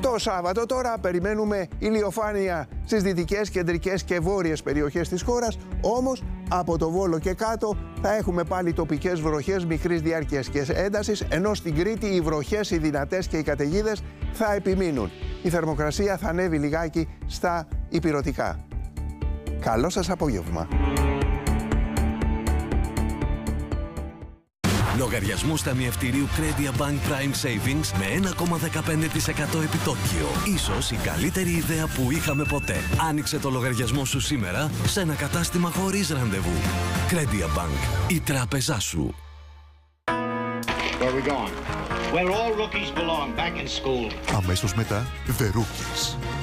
Το Σάββατο τώρα περιμένουμε ηλιοφάνεια στις δυτικές, κεντρικές και βόρειες περιοχές της χώρας, όμως από το Βόλο και κάτω θα έχουμε πάλι τοπικές βροχές μικρής διάρκειας και έντασης, ενώ στην Κρήτη οι βροχές, οι δυνατές και οι καταιγίδες θα επιμείνουν. Η θερμοκρασία θα ανέβει λιγάκι στα ηπειρωτικά. Καλό σας απόγευμα. Λογαριασμούς ταμιευτηρίου Credit Bank Prime Savings με 1,15% επιτόκιο. Ίσως η καλύτερη ιδέα που είχαμε ποτέ. Άνοιξε το λογαριασμό σου σήμερα σε ένα κατάστημα χωρίς ραντεβού. Credit Bank, η τράπεζά σου. Where are we going? Where all rookies belong, back in school. Αμέσως μετά, The Rookies.